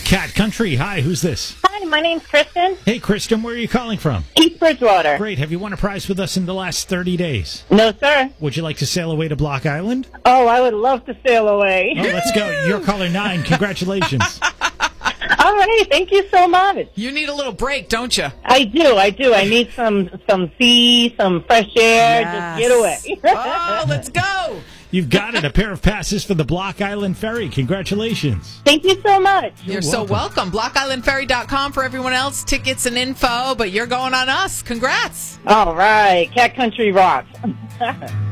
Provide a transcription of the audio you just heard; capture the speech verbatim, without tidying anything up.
Cat Country. Hi, who's this? Hi, my name's Kristen. Hey, Kristen, where are you calling from? East Bridgewater. Great. Have you won a prize with us in the last thirty days? No, sir. Would you like to sail away to Block Island? Oh, I would love to sail away. Oh, let's go. You're caller nine. Congratulations. All right, thank you so much. You need a little break, don't you? I do, I do. I need some some sea, some fresh air. Yes. Just get away. Oh, let's go. You've got it. A pair of passes for the Block Island Ferry. Congratulations. Thank you so much. You're, You're so welcome. welcome. block island ferry dot com for everyone else. Tickets and info, but you're going on us. Congrats. All right, Cat Country rocks.